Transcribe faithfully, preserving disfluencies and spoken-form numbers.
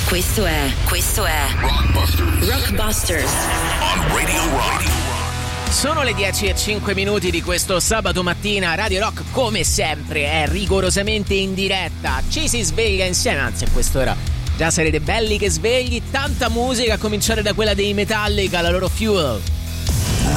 Questo è, questo è Rockbusters. Rockbusters on Radio Rock. Sono le dieci e cinque minuti di questo sabato mattina. Radio Rock, come sempre, è rigorosamente in diretta. Ci si sveglia insieme, anzi a quest'ora già sarete belli che svegli. Tanta musica, a cominciare da quella dei Metallica, la loro Fuel.